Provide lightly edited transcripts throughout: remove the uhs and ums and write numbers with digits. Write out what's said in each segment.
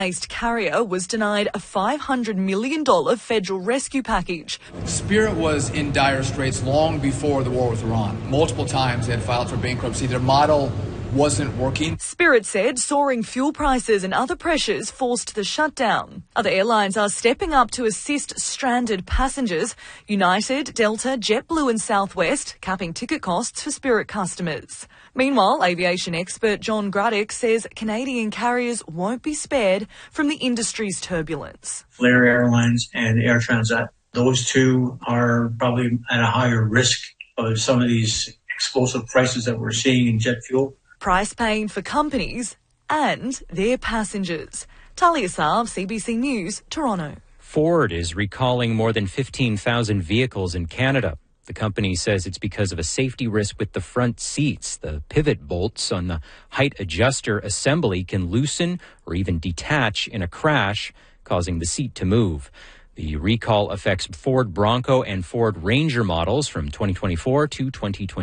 Based carrier was denied a $500 million federal rescue package. Spirit was in dire straits long before the war with Iran. Multiple times they had filed for bankruptcy. Their model wasn't working. Spirit said soaring fuel prices and other pressures forced the shutdown. Other airlines are stepping up to assist stranded passengers. United, Delta, JetBlue and Southwest capping ticket costs for Spirit customers. Meanwhile, aviation expert John Gruddick says Canadian carriers won't be spared from the industry's turbulence. Flair Airlines and Air Transat, those two are probably at a higher risk of some of these explosive prices that we're seeing in jet fuel. Price pain for companies and their passengers. Talia Saab, CBC News, Toronto. Ford is recalling more than 15,000 vehicles in Canada. The company says it's because of a safety risk with the front seats. The pivot bolts on the height adjuster assembly can loosen or even detach in a crash, causing the seat to move. The recall affects Ford Bronco and Ford Ranger models from 2024 to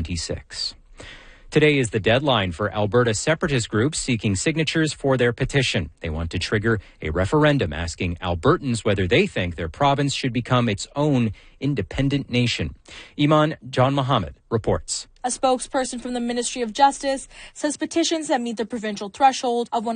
2026. Today is the deadline for Alberta separatist groups seeking signatures for their petition. They want to trigger a referendum asking Albertans whether they think their province should become its own independent nation. Iman John Mohammed reports. A spokesperson from the Ministry of Justice says petitions that meet the provincial threshold of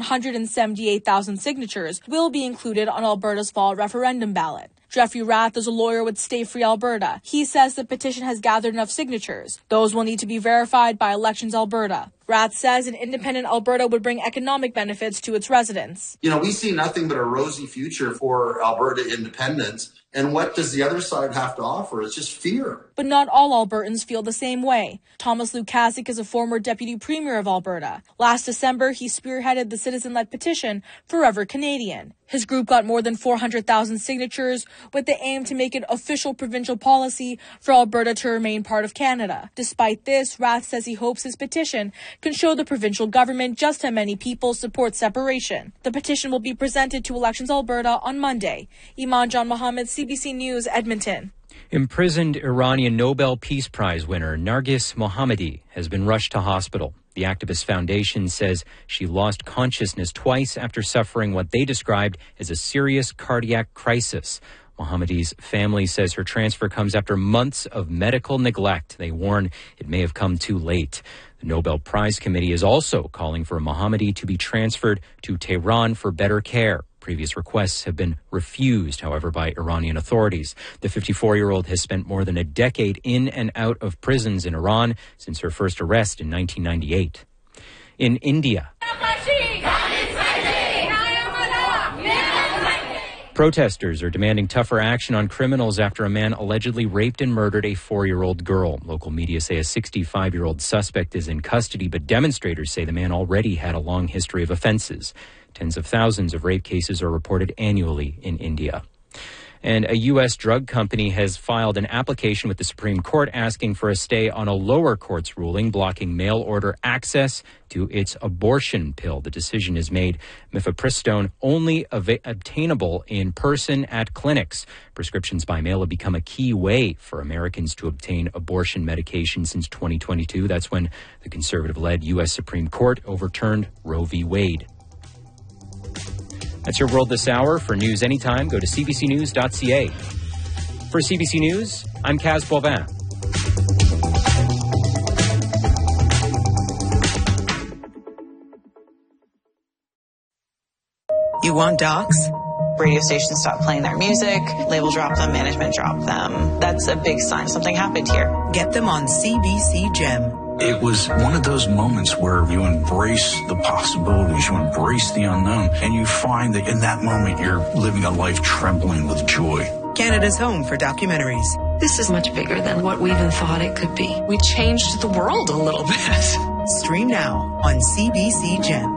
178,000 signatures will be included on Alberta's fall referendum ballot. Jeffrey Rath is a lawyer with Stay Free Alberta. He says the petition has gathered enough signatures. Those will need to be verified by Elections Alberta. Rath says an independent Alberta would bring economic benefits to its residents. We see nothing but a rosy future for Alberta independence. And what does the other side have to offer? It's just fear. But not all Albertans feel the same way. Thomas Lukasik is a former deputy premier of Alberta. Last December, he spearheaded the citizen-led petition Forever Canadian. His group got more than 400,000 signatures with the aim to make it official provincial policy for Alberta to remain part of Canada. Despite this, Rath says he hopes his petition can show the provincial government just how many people support separation. The petition will be presented to Elections Alberta on Monday. Iman John Mohammed, CBC News, Edmonton. Imprisoned Iranian Nobel Peace Prize winner Nargis Mohammadi has been rushed to hospital. The activist foundation says she lost consciousness twice after suffering what they described as a serious cardiac crisis. Mohammadi's family says her transfer comes after months of medical neglect. They warn it may have come too late. The Nobel Prize Committee is also calling for Mohammadi to be transferred to Tehran for better care. Previous requests have been refused, however, by Iranian authorities. The 54-year-old has spent more than a decade in and out of prisons in Iran since her first arrest in 1998. In India, protesters are demanding tougher action on criminals after a man allegedly raped and murdered a 4-year-old girl. Local media say a 65-year-old suspect is in custody, but demonstrators say the man already had a long history of offenses. Tens of thousands of rape cases are reported annually in India. And a U.S. drug company has filed an application with the Supreme Court asking for a stay on a lower court's ruling blocking mail-order access to its abortion pill. The decision is made mifepristone only obtainable in person at clinics. Prescriptions by mail have become a key way for Americans to obtain abortion medication since 2022. That's when the conservative-led U.S. Supreme Court overturned Roe v. Wade. That's your world this hour. For news anytime, go to cbcnews.ca. For CBC News, I'm Kaz Boivin. You want docs? Radio stations stop playing their music, label drop them, management drop them. That's a big sign something happened here. Get them on CBC Gem. It was one of those moments where you embrace the possibilities, you embrace the unknown, and you find that in that moment you're living a life trembling with joy. Canada's home for documentaries. This is much bigger than what we even thought it could be. We changed the world a little bit. Stream now on CBC Gem.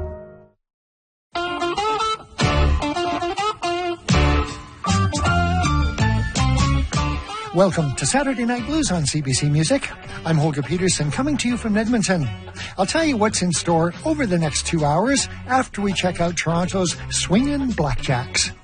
Welcome to Saturday Night Blues on CBC Music. I'm Holger Peterson, coming to you from Edmonton. I'll tell you what's in store over the next 2 hours after we check out Toronto's Swingin' Blackjacks.